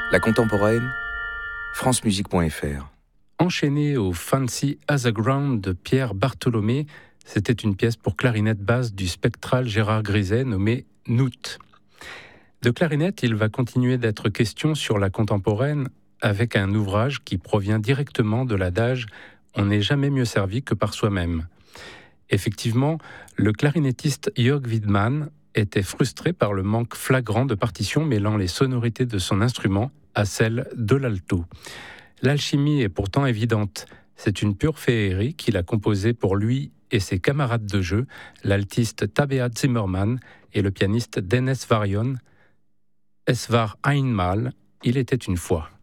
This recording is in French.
La contemporaine, francemusique.fr. Enchaîné au Fancy as a Ground de Pierre Bartholomé, c'était une pièce pour clarinette basse du spectral Gérard Griset nommée Noot. De clarinette, il va continuer d'être question sur la contemporaine avec un ouvrage qui provient directement de l'adage « On n'est jamais mieux servi que par soi-même ». Effectivement, le clarinettiste Jörg Widmann était frustré par le manque flagrant de partitions mêlant les sonorités de son instrument à celles de l'alto. L'alchimie est pourtant évidente. C'est une pure féerie qu'il a composée pour lui et ses camarades de jeu, l'altiste Tabea Zimmermann et le pianiste Dennis Varion. Es war einmal, il était une fois.